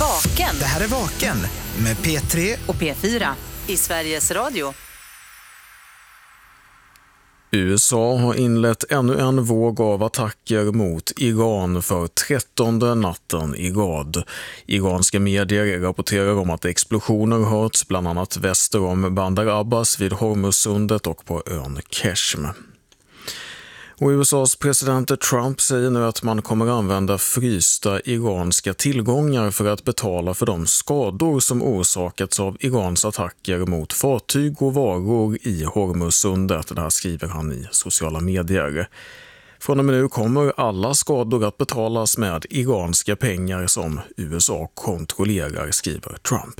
Vaken. Det här är Vaken med P3 och P4 i Sveriges Radio. USA har inlett ännu en våg av attacker mot Iran för 13:e natten i rad. Iranska medier rapporterar om att explosioner hörts bland annat väster om Bandar Abbas vid Hormuzsundet och på ön Keshm. Och USAs president Trump säger nu att man kommer använda frysta iranska tillgångar för att betala för de skador som orsakats av Irans attacker mot fartyg och varor i Hormuzsundet. Det här skriver han i sociala medier. Från och med nu kommer alla skador att betalas med iranska pengar som USA kontrollerar, skriver Trump.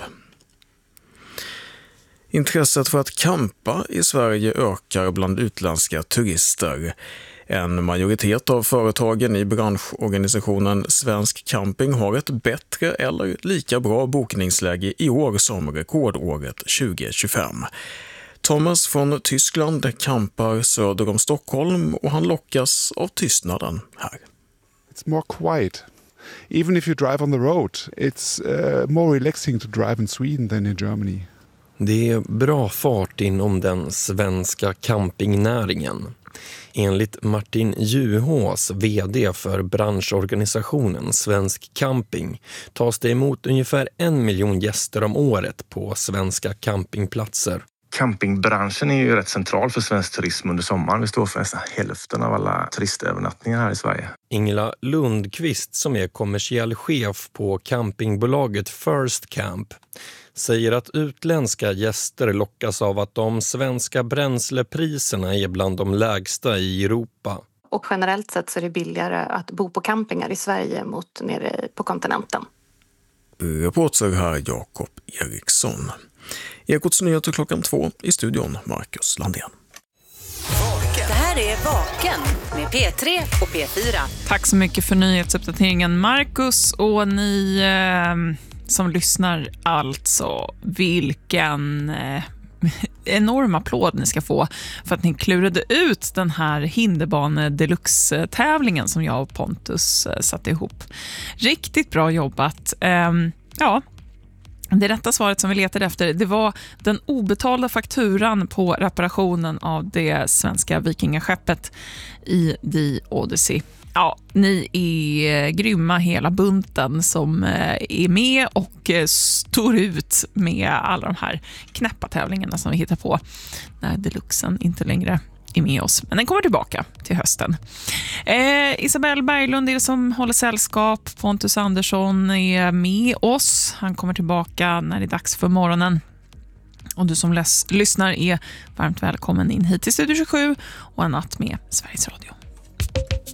Intresset för att campa i Sverige ökar bland utländska turister. En majoritet av företagen i branschorganisationen Svensk Camping har ett bättre eller lika bra bokningsläge i år som rekordåret 2025. Thomas från Tyskland campar söder om Stockholm och han lockas av tystnaden här. It's more quiet. Even if you drive on the road, it's more relaxing to drive in Sweden than in Germany. Det är bra fart inom den svenska campingnäringen. Enligt Martin Juhås, vd för branschorganisationen Svensk Camping, tas det emot ungefär 1 miljon gäster om året på svenska campingplatser. Campingbranschen är ju rätt central för svensk turism under sommaren. Vi står för nästan hälften av alla turistövernattningar här i Sverige. Ingela Lundqvist, som är kommersiell chef på campingbolaget First Camp, säger att utländska gäster lockas av att de svenska bränslepriserna är bland de lägsta i Europa. Och generellt sett så är det billigare att bo på campingar i Sverige mot nere på kontinenten. Reporter här Jakob Eriksson. Ekots nyheter 2:00 i studion Marcus Landén. Det här är Vaken med P3 och P4. Tack så mycket för nyhetsuppdateringen Marcus, och ni som lyssnar, alltså vilken enorm applåd ni ska få för att ni klurade ut den här hinderbane deluxe-tävlingen som jag och Pontus satte ihop. Riktigt bra jobbat. Ja, det rätta svaret som vi letade efter, det var den obetalda fakturan på reparationen av det svenska vikingaskeppet i The Odyssey. Ja, ni är grymma hela bunten som är med och står ut med alla de här knäppa tävlingarna som vi hittar på när deluxen inte längre är med oss. Men den kommer tillbaka till hösten. Isabelle Berglund är det som håller sällskap. Pontus Andersson är med oss. Han kommer tillbaka när det är dags för morgonen. Och du som lyssnar är varmt välkommen in hit till Studio 27 och en natt med Sveriges Radio.